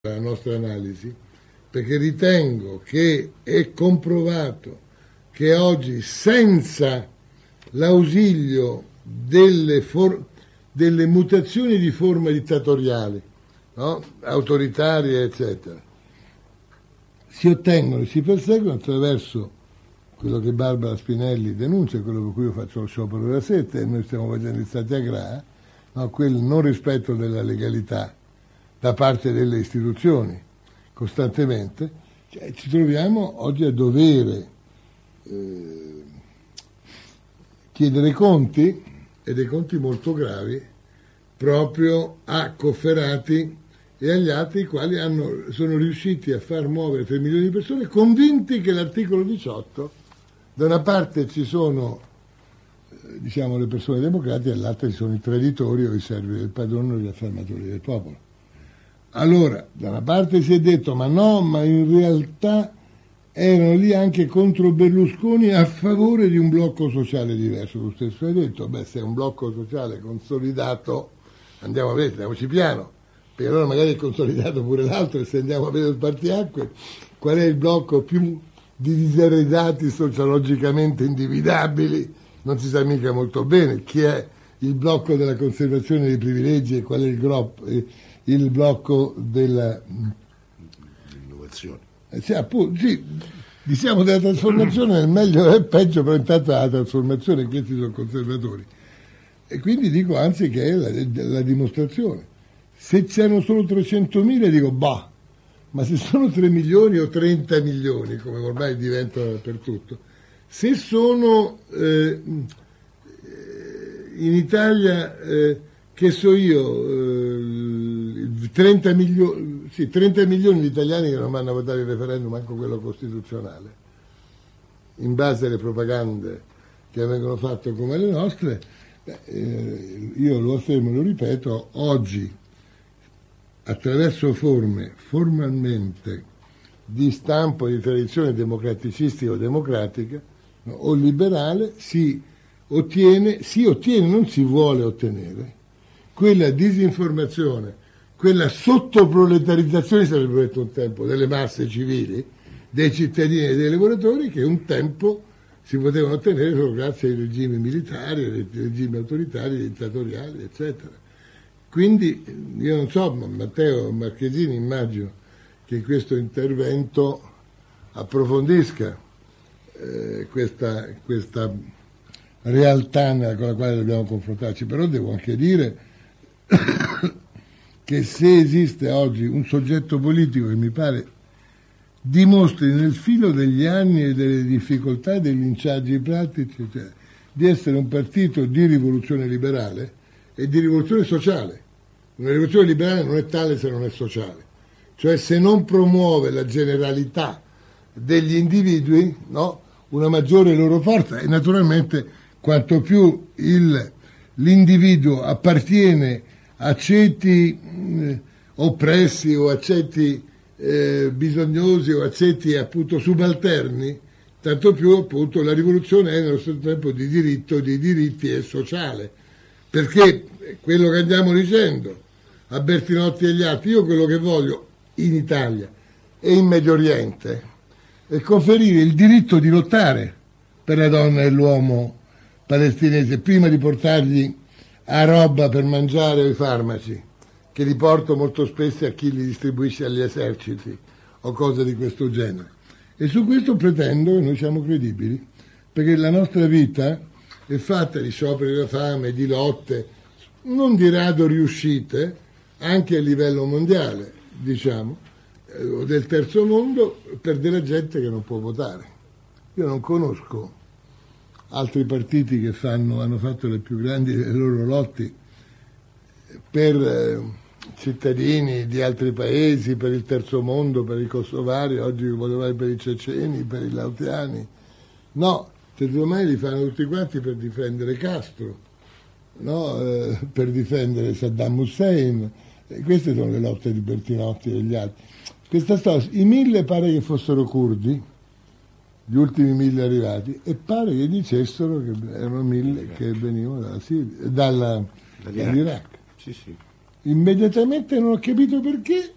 la nostra analisi, perché ritengo che è comprovato che oggi, senza l'ausilio delle mutazioni di forma dittatoriali, no? Autoritarie, eccetera, si ottengono e si perseguono attraverso quello che Barbara Spinelli denuncia, quello per cui io faccio lo sciopero della sete e noi stiamo facendo il satyagraha, no? Quel non rispetto della legalità da parte delle istituzioni costantemente, cioè, ci troviamo oggi a dovere chiedere conti, e dei conti molto gravi, proprio a Cofferati e agli altri, i quali sono riusciti a far muovere 3 milioni di persone, convinti che l'articolo 18, da una parte ci sono diciamo le persone democratiche, dall'altra ci sono i traditori o i servi del padrone o gli affermatori del popolo. Allora, da una parte si è detto ma no, ma in realtà erano lì anche contro Berlusconi a favore di un blocco sociale diverso. Tu stesso hai detto, se è un blocco sociale consolidato, andiamo a vedere, andiamoci piano, perché allora magari è consolidato pure l'altro, e se andiamo a vedere il spartiacque, qual è il blocco più di diseredati sociologicamente individabili? Non si sa mica molto bene chi è il blocco della conservazione dei privilegi e qual è il blocco dell'innovazione. Sì, diciamo della trasformazione nel meglio e peggio, però intanto la trasformazione, questi sono conservatori. E quindi dico anzi che è la dimostrazione. Se c'erano solo 300.000 dico ma se sono 3 milioni o 30 milioni, come ormai diventa dappertutto, se sono in Italia, che so io, 30 milioni di italiani che non vanno a votare il referendum, anche quello costituzionale, in base alle propagande che vengono fatte come le nostre, io lo affermo e lo ripeto, oggi attraverso forme formalmente di stampo di tradizione democraticistica o democratica, no, o liberale, si ottiene, non si vuole ottenere, quella disinformazione, quella sottoproletarizzazione, sarebbe detto un tempo, delle masse civili, dei cittadini e dei lavoratori, che un tempo si potevano ottenere solo grazie ai regimi militari, ai regimi autoritari, dittatoriali, eccetera. Quindi io non so, Matteo Marchesini immagino che in questo intervento approfondisca questa realtà con la quale dobbiamo confrontarci, però devo anche dire che se esiste oggi un soggetto politico che mi pare dimostri nel filo degli anni e delle difficoltà e dei linciaggi pratici, cioè, di essere un partito di rivoluzione liberale e di rivoluzione sociale. Una rivoluzione liberale non è tale se non è sociale, cioè se non promuove la generalità degli individui, no? Una maggiore loro forza, e naturalmente quanto più l'individuo appartiene a ceti oppressi o a ceti bisognosi o a ceti appunto subalterni, tanto più appunto la rivoluzione è nello stesso tempo di diritto, di diritti e sociale, perché quello che andiamo dicendo a Bertinotti e agli altri, io quello che voglio in Italia e in Medio Oriente è conferire il diritto di lottare per la donna e l'uomo palestinese prima di portargli a roba per mangiare o i farmaci, che li porto molto spesso a chi li distribuisce agli eserciti o cose di questo genere. E su questo pretendo che noi siamo credibili, perché la nostra vita è fatta di scioperi della fame, di lotte, non di rado riuscite, anche a livello mondiale, diciamo, o del terzo mondo, per della gente che non può votare. Io non conosco altri partiti che hanno fatto le più grandi delle loro lotti per cittadini di altri paesi, per il terzo mondo, per i kosovari, oggi volevai per i ceceni, per i laotiani. No, ormai li fanno tutti quanti per difendere Castro, no? Per difendere Saddam Hussein. E queste sono le lotte di Bertinotti e degli altri. Questa storia, i 1000 pare che fossero curdi, gli ultimi 1000 arrivati, e pare che dicessero che erano 1000 che venivano dall'Iraq. Sì, sì. Immediatamente non ho capito perché,